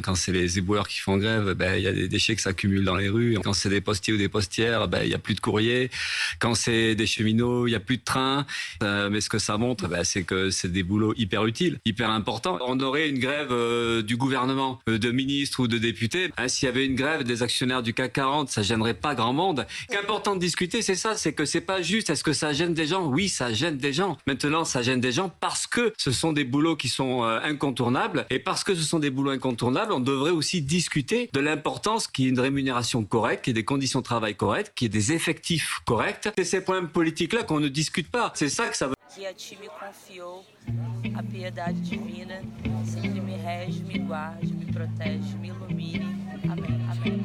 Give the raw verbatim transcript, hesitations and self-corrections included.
Quand c'est les éboueurs qui font grève, ben, il y a des déchets qui s'accumulent dans les rues. Quand c'est des postiers ou des postières, ben, il y a plus de courrier. Quand c'est des cheminots, il y a plus de trains. Euh, mais ce que ça montre, ben, c'est que c'est des boulots hyper utiles, hyper importants. On aurait une grève euh, du gouvernement, euh, de ministres ou de députés. Hein, s'il y avait une grève des actionnaires du C A C quarante, ça gênerait pas grand monde. Ce qui est important de discuter, c'est ça, c'est que c'est pas juste. Est-ce que ça gêne des gens? Oui, ça gêne des gens. Maintenant, ça gêne des gens parce que ce sont des boulots qui sont euh, incontournables. Et parce que ce sont des boulots incontournables, on devrait aussi discuter de l'importance qu'il y ait une rémunération correcte, qu'il y ait des conditions de travail correctes, qu'il y ait des effectifs corrects. C'est ces points politiques-là qu'on ne discute pas. C'est ça que ça veut. Que a ti me confiou, a piedade divina sempre me rege, me guarde, me protege, me ilumine. Amém. Amém.